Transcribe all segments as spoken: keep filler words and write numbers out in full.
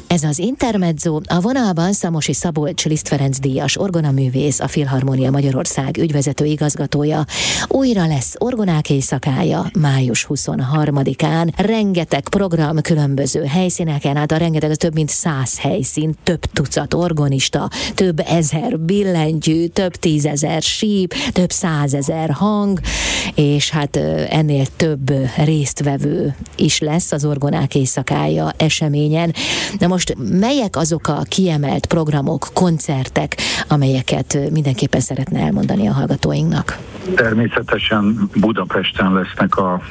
Ez az Intermezzo, a vonalban Szamosi Szabolcs Liszt Ferenc díjas orgonaművész, a Filharmonia Magyarország ügyvezető igazgatója. Újra lesz orgonák éjszakája május huszonharmadikán. Rengeteg program különböző helyszíneken, hát a rengeteg, az több mint száz helyszín, több tucat orgonista, több ezer billentyű, több tízezer síp, több százezer hang, és hát ennél több résztvevő is lesz az orgonák éjszakája eseményen. Na most melyek azok a kiemelt programok, koncertek, amelyeket mindenképpen szeretne elmondani a hallgatóinknak? Természetesen Budapesten lesznek a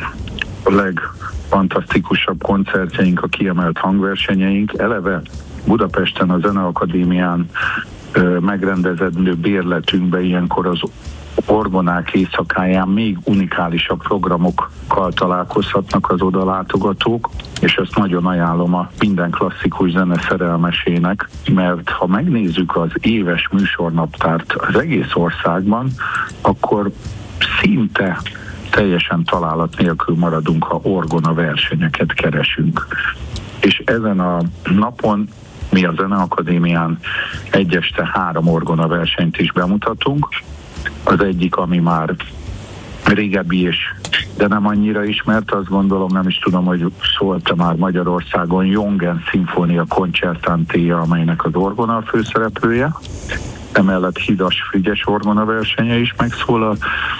legfantasztikusabb koncertjeink, a kiemelt hangversenyeink. Eleve Budapesten a Zeneakadémián megrendezendő bérletünkbe ilyenkor az orgonák éjszakáján még unikálisabb programokkal találkozhatnak az odalátogatók, és ezt nagyon ajánlom a minden klasszikus zene szerelmesének, mert ha megnézzük az éves műsornaptárt az egész országban, akkor szinte teljesen találat nélkül maradunk, ha orgona versenyeket keresünk. És ezen a napon mi a Zeneakadémián egy este három orgona versenyt is bemutatunk. Az egyik, ami már régebbi és de nem annyira ismert, azt gondolom, nem is tudom, hogy szólt már Magyarországon, Jongen Szimfónia Concertantéja, amelynek az orgona a főszereplője. Emellett Hidas Frigyes orgona versenye is megszólal,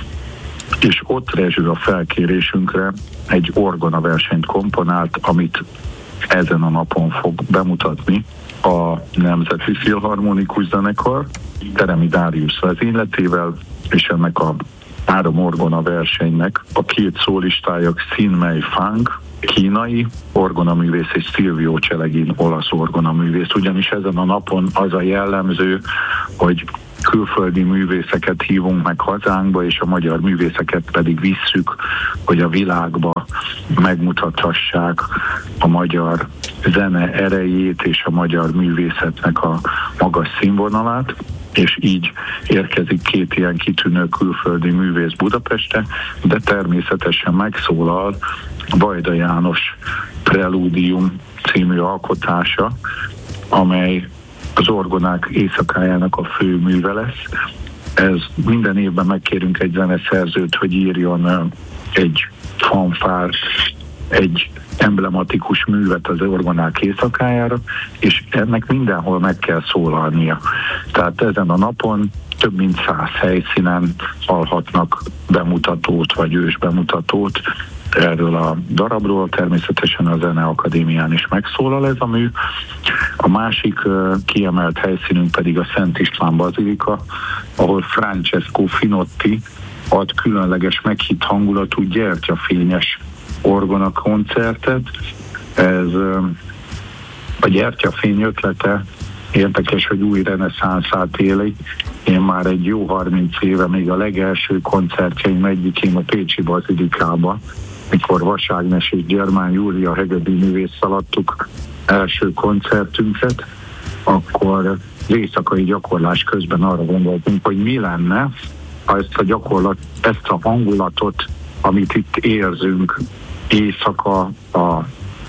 és ott Rezső a felkérésünkre egy orgona versenyt komponált, amit ezen a napon fog bemutatni a Nemzeti Filharmonikus Zenekar Teremi Dáriusz vezényletével, és ennek a három orgona versenynek a két szólistája Xin Mei Fang, kínai orgonaművész, és Silvio Celegin, olasz orgonaművész, ugyanis ezen a napon az a jellemző, hogy külföldi művészeket hívunk meg hazánkba, és a magyar művészeket pedig visszük, hogy a világba megmutathassák a magyar zene erejét és a magyar művészetnek a magas színvonalát, és így érkezik két ilyen kitűnő külföldi művész Budapestre, de természetesen megszólal Vajda János Preludium című alkotása, amely az orgonák éjszakájának a fő műve lesz. Ez minden évben megkérünk egy zeneszerzőt, hogy írjon egy fanfárt, egy emblematikus művet az orgonák éjszakájára, és ennek mindenhol meg kell szólalnia. Tehát ezen a napon több mint száz helyszínen hallhatnak bemutatót, vagy ősbemutatót erről a darabról, természetesen a Zeneakadémián is megszólal ez a mű. A másik uh, kiemelt helyszínünk pedig a Szent István Bazilika, ahol Francesco Finotti ad különleges meghitt hangulatú gyertyafényes orgona koncertet. Ez uh, a gyertyafény ötlete érdekes, hogy új reneszánszát éli. Én már egy jó harminc éve, még a legelső koncertjeim egyikén a Pécsi Bazilikába, mikor Vas Ágnes és Gyermán Júlia hegedű művésszel adtuk első koncertünket, akkor éjszakai gyakorlás közben arra gondoltunk, hogy mi lenne, ha ezt a gyakorlat, ezt a hangulatot, amit itt érzünk éjszaka a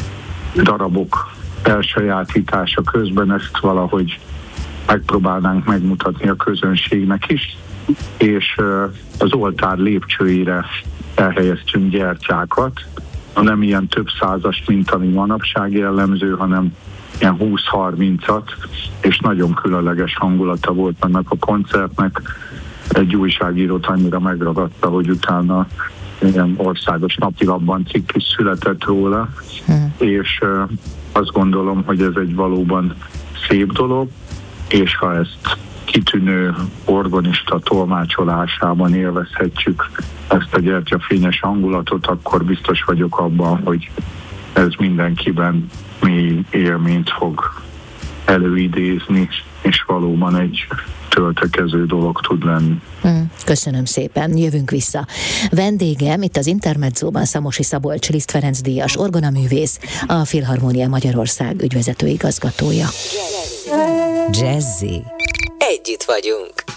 darabok elsajátítása közben, ezt valahogy megpróbálnánk megmutatni a közönségnek is, és az oltár lépcsőire elhelyeztünk gyertyákat, nem ilyen több százas, mint ami manapság jellemző, hanem ilyen húsz-harmincat, és nagyon különleges hangulata volt ennek a koncertnek. Egy újságírót annyira megragadta, hogy utána ilyen országos napilapban cikk is született róla, hmm. és uh, azt gondolom, hogy ez egy valóban szép dolog, és ha ezt kitűnő orgonista tolmácsolásában élvezhetjük ezt a gyertyafényes hangulatot, akkor biztos vagyok abban, hogy ez mindenkiben mély élményt fog előidézni, és valóban egy töltekező dolog tud lenni. Köszönöm szépen, jövünk vissza. Vendégem itt az Intermezzóban Szamosi Szabolcs Liszt Ferenc díjas orgonaművész, a Filharmonia Magyarország ügyvezető igazgatója. Jazzy. Együtt vagyunk.